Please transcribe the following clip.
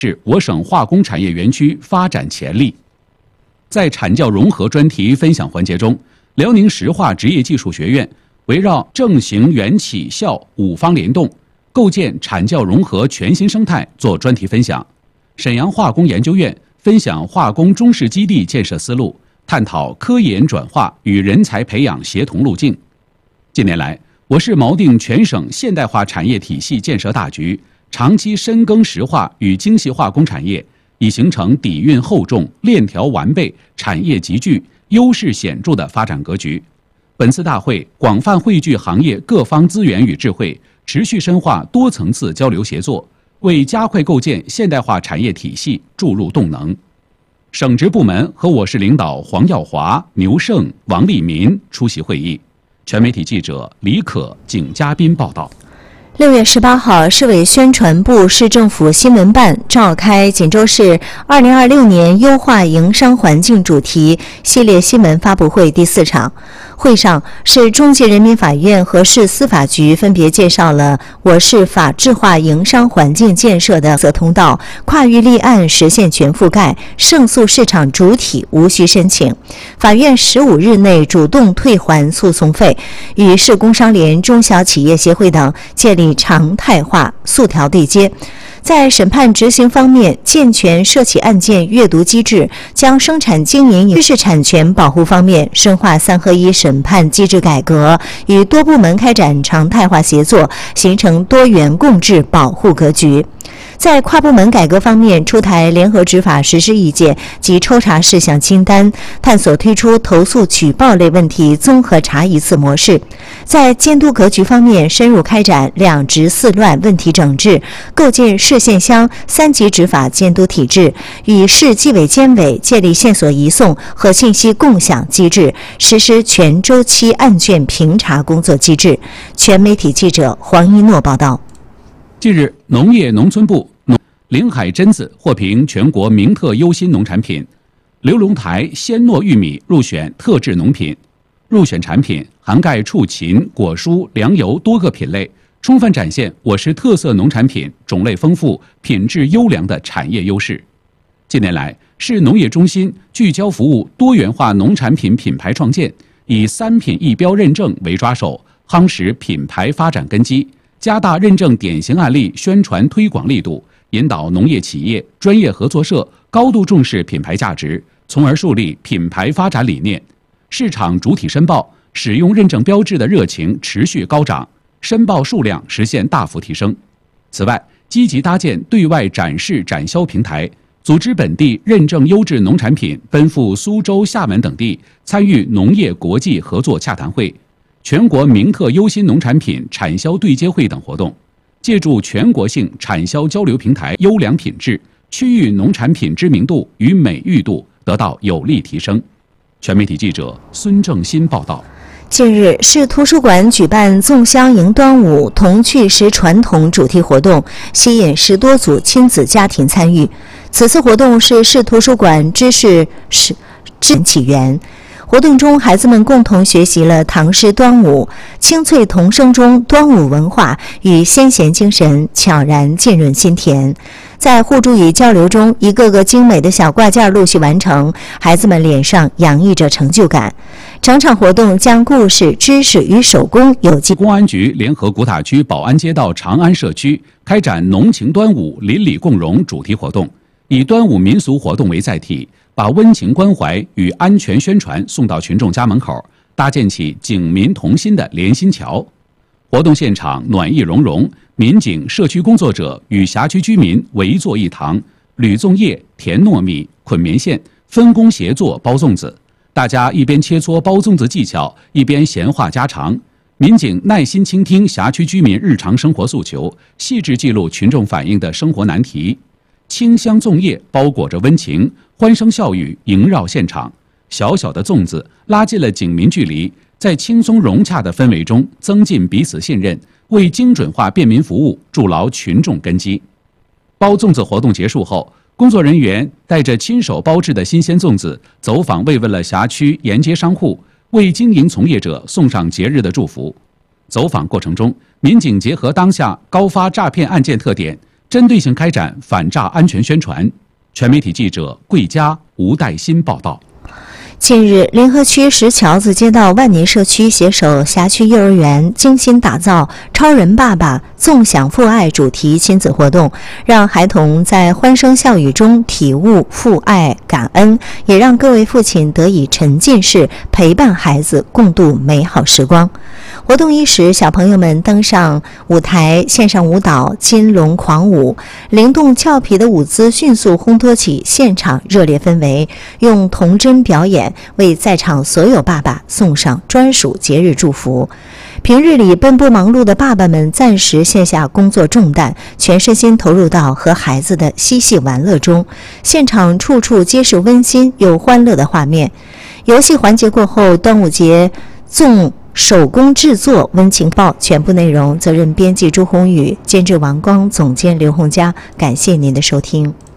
是我省化工产业园区发展潜力。在产教融合专题分享环节中，辽宁石化职业技术学院围绕正行园企校5方联动，构建产教融合全新生态做专题分享。沈阳化工研究院分享化工中试基地建设思路，探讨科研转化与人才培养协同路径。近年来，我市锚定全省现代化产业体系建设大局，长期深耕石化与精细化工产业，已形成底蕴厚重、链条完备、产业集聚、优势显著的发展格局。本次大会广泛汇聚行业各方资源与智慧，持续深化多层次交流协作，为加快构建现代化产业体系注入动能。省直部门和我市领导黄耀华、牛胜、王立民出席会议。全媒体记者李可、景嘉宾报道。 6月18号，市委宣传部、市政府新闻办召开锦州市2026年优化营商环境主题系列新闻发布会第4场。会上，市中级人民法院和市司法局分别介绍了我市法治化营商环境建设的色通道，跨域立案实现全覆盖，胜诉市场主体无需申请，法院15日内主动退还诉讼费，与市工商联、中小企业协会等建立常态化诉调对接。在审判执行方面，健全涉企案件阅读机制，将生产经营知识产权保护方面深化3合1审判机制改革，与多部门开展常态化协作，形成多元共治保护格局。在跨部门改革方面，出台联合执法实施意见及抽查事项清单，探索推出投诉举报类问题综合查一次模式。在监督格局方面，深入开展两执四乱问题整治，构建市县乡3级执法监督体制，与市纪委监委建立线索移送和信息共享机制，实施全周期案卷评查工作机制。全媒体记者黄一诺报道。 近日，农业农村部临海榛子获评全国名特优新农产品，刘龙台鲜糯玉米入选特制农品。入选产品涵盖畜禽、果蔬、粮油多个品类，充分展现我市特色农产品种类丰富、品质优良的产业优势。近年来，市农业中心聚焦服务多元化农产品品牌创建，以3品1标认证为抓手，夯实品牌发展根基，加大认证典型案例宣传推广力度，引导农业企业、专业合作社高度重视品牌价值，从而树立品牌发展理念。市场主体申报、使用认证标志的热情持续高涨，申报数量实现大幅提升。此外，积极搭建对外展示展销平台，组织本地认证优质农产品奔赴苏州、厦门等地，参与农业国际合作洽谈会、全国名特优新农产品产销对接会等活动，借助全国性产销交流平台优良品质，区域农产品知名度与美誉度得到有力提升。全媒体记者孙正新报道。 近日，市图书馆举办粽香迎端午童趣识传统主题活动，吸引10多组亲子家庭参与。此次活动是市图书馆知识起源。活动中，孩子们共同学习了唐诗端午，清脆童声中端午文化与先贤精神悄然浸润心田。在互助与交流中，一个个精美的小挂件陆续完成，孩子们脸上洋溢着成就感。整场活动将故事、知识与手工有机。 公安局联合古塔区宝安街道长安社区开展浓情端午、邻里共融主题活动，以端午民俗活动为载体，把温情关怀与安全宣传送到群众家门口，搭建起警民同心的连心桥。活动现场暖意融融，民警、社区工作者与辖区居民围坐一堂，捋粽叶、填糯米、捆棉线，分工协作包粽子。大家一边切磋包粽子技巧，一边闲话家常。民警耐心倾听辖区居民日常生活诉求，细致记录群众反映的生活难题。清香粽叶包裹着温情，欢声笑语萦绕现场。小小的粽子拉近了警民距离，在轻松融洽的氛围中增进彼此信任，为精准化便民服务筑牢群众根基。包粽子活动结束后，工作人员带着亲手包制的新鲜粽子走访慰问了辖区沿街商户，为经营从业者送上节日的祝福。走访过程中，民警结合当下高发诈骗案件特点， 针对性开展反诈安全宣传。全媒体记者桂佳、吴代新报道。 近日，联合区石桥子街道万年社区携手辖区幼儿园，精心打造“超人爸爸纵享父爱”主题亲子活动，让孩童在欢声笑语中体悟父爱感恩，也让各位父亲得以沉浸式陪伴孩子共度美好时光。活动伊始，小朋友们登上舞台，献上舞蹈金龙狂舞，灵动俏皮的舞姿迅速烘托起现场热烈氛围，用童真表演为在场所有爸爸送上专属节日祝福。平日里奔波忙碌的爸爸们暂时卸下工作重担，全身心投入到和孩子的嬉戏玩乐中，现场处处皆是温馨又欢乐的画面。游戏环节过后，端午节纵手工制作温情报全部内容，责任编辑朱红宇，监制王光，总监刘洪佳。感谢您的收听。